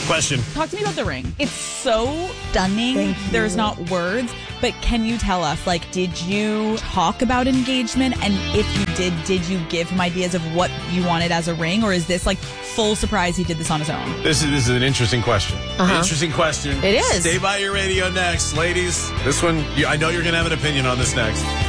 Question. Talk to me about the ring. It's so stunning. There's not words. But can you tell us, did you talk about engagement? And if you did you give him ideas of what you wanted as a ring? Or is this full surprise he did this on his own? This is an interesting question. Interesting question. It is. Stay by your radio next. Ladies, this one, I know you're going to have an opinion on this next.